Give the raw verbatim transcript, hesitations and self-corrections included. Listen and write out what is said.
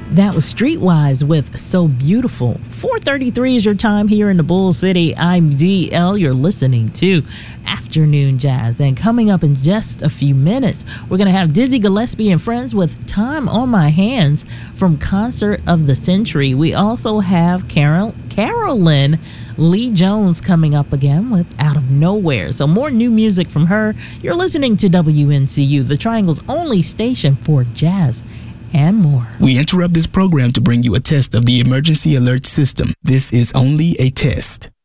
That was Streetwise with So Beautiful. four thirty-three is your time here in the Bull City. I'm D L. You're listening to Afternoon Jazz. And coming up in just a few minutes, we're going to have Dizzy Gillespie and friends with Time on My Hands from Concert of the Century. We also have Carol, Carolyn Lee Jones coming up again with Out of Nowhere. So more new music from her. You're listening to W N C U, the Triangle's only station for jazz and more. We interrupt this program to bring you a test of the emergency alert system. This is only a test.